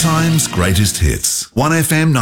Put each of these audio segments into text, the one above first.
time's greatest hits. 1FM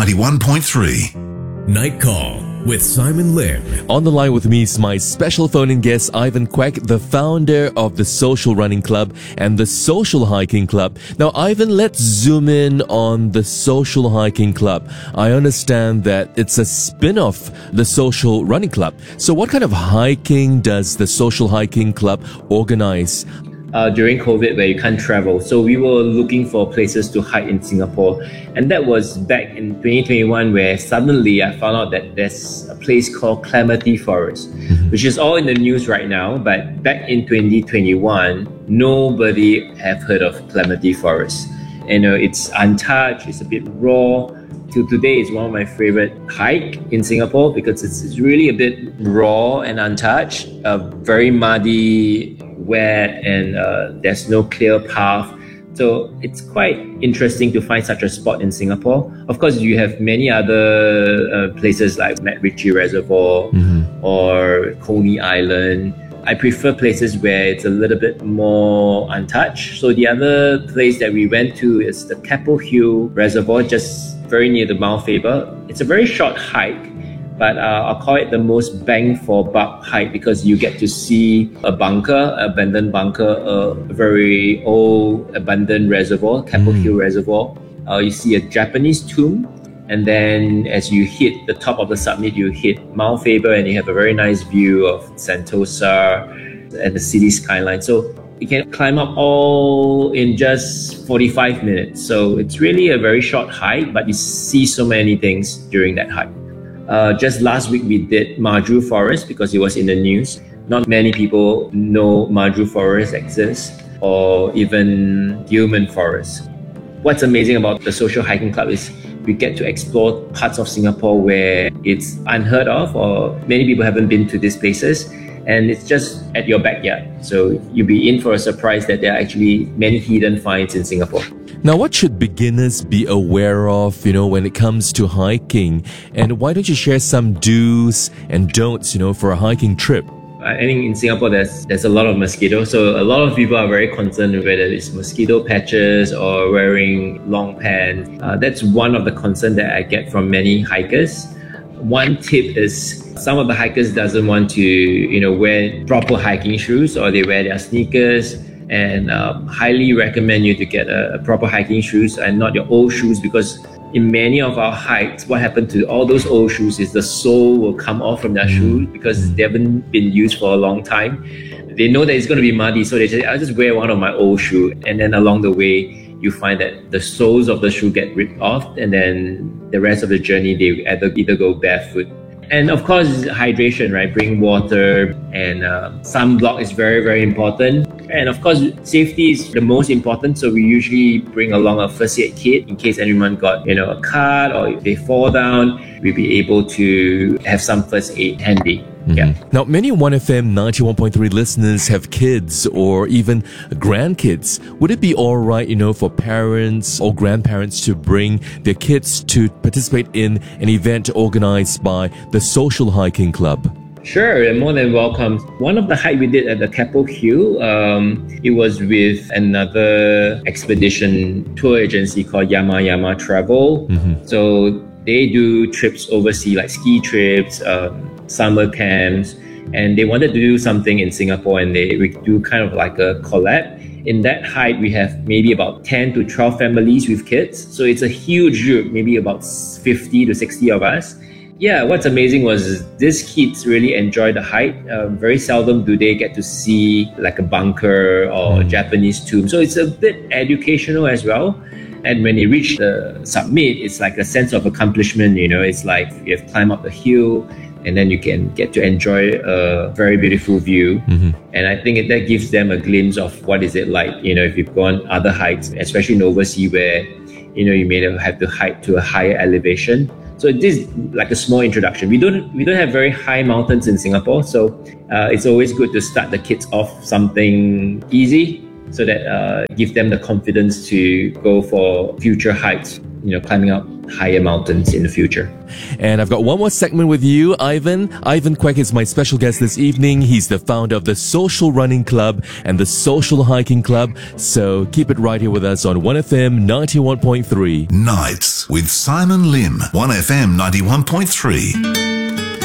91.3. Night Call with Simon Lim. On the line with me is my special phone-in guest, Ivan Quek, the founder of the Social Running Club and the Social Hiking Club. Now, Ivan, let's zoom in on the Social Hiking Club. I understand that it's a spin-off, the Social Running Club. So what kind of hiking does the Social Hiking Club organize? During COVID, where you can't travel. So we were looking for places to hike in Singapore. And that was back in 2021, where suddenly I found out that there's a place called Clementi Forest, which is all in the news right now. But back in 2021, nobody have heard of Clementi Forest. It's untouched, it's a bit raw. Till today, it's one of my favorite hike in Singapore because it's really a bit raw and untouched, very muddy, wet, and there's no clear path. So it's quite interesting to find such a spot in Singapore. Of course, you have many other places like MacRitchie Reservoir or Coney Island. I prefer places where it's a little bit more untouched. So the other place that we went to is the Keppel Hill Reservoir, just very near the Mount Faber. It's a very short hike, but I'll call it the most bang for buck hike because you get to see a bunker, abandoned bunker, a very old abandoned reservoir, Keppel Hill Reservoir. You see a Japanese tomb, and then as you hit the top of the summit, you hit Mount Faber and you have a very nice view of Sentosa and the city skyline. So you can climb up all in just 45 minutes. So it's really a very short hike, but you see so many things during that hike. Just last week, we did Maju Forest because it was in the news. Not many people know Maju Forest exists, or even Gillman Forest. What's amazing about the Social Hiking Club is we get to explore parts of Singapore where it's unheard of, or many people haven't been to these places, and it's just at your backyard. So you'll be in for a surprise that there are actually many hidden finds in Singapore. Now, what should beginners be aware of, when it comes to hiking? And why don't you share some do's and don'ts, for a hiking trip? I think in Singapore, there's a lot of mosquitoes. So a lot of people are very concerned whether it's mosquito patches or wearing long pants. That's one of the concerns that I get from many hikers. One tip is some of the hikers doesn't want to, wear proper hiking shoes, or they wear their sneakers. And highly recommend you to get a proper hiking shoes and not your old shoes, because in many of our hikes, what happened to all those old shoes is the sole will come off from their shoes because they haven't been used for a long time. They know that it's going to be muddy, so they say, I'll just wear one of my old shoes. And then along the way, you find that the soles of the shoe get ripped off, and then the rest of the journey, they either go barefoot. And of course, hydration, right? Bring water, and sunblock is very, very important. And of course, safety is the most important. So we usually bring along a first aid kit in case anyone got, a cut, or if they fall down, we'll be able to have some first aid handy. Yeah. Now, many 1FM 91.3 listeners have kids or even grandkids. Would it be all right, for parents or grandparents to bring their kids to participate in an event organized by the Social Hiking Club? Sure, you're more than welcome. One of the hike we did at the Keppel Hill, it was with another expedition tour agency called Yama Travel. So they do trips overseas, like ski trips, summer camps, and they wanted to do something in Singapore, and we do kind of like a collab. In that hike, we have maybe about 10 to 12 families with kids. So it's a huge group, maybe about 50 to 60 of us. Yeah, what's amazing was these kids really enjoy the hike. Very seldom do they get to see like a bunker or a Japanese tomb. So it's a bit educational as well. And when they reach the summit, it's like a sense of accomplishment. It's like you have climbed up the hill, and then you can get to enjoy a very beautiful view. And I think that gives them a glimpse of what is it like, if you've gone other hikes, especially in overseas where, you may have to hike to a higher elevation. So this is like a small introduction. We don't have very high mountains in Singapore, so it's always good to start the kids off something easy, so that give them the confidence to go for future hikes, climbing up higher mountains in the future. And I've got one more segment with you, Ivan. Ivan Kwek is my special guest this evening. He's the founder of the Social Running Club and the Social Hiking Club. So keep it right here with us on 1FM 91.3. Nights with Simon Lim, 1FM 91.3.